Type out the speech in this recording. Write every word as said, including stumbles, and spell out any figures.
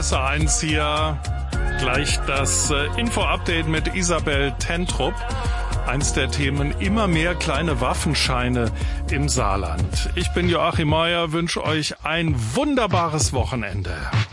S R eins hier. Gleich das äh, Info-Update mit Isabel Tentrup. Eins der Themen: immer mehr kleine Waffenscheine im Saarland. Ich bin Joachim Meier, wünsche euch ein wunderbares Wochenende.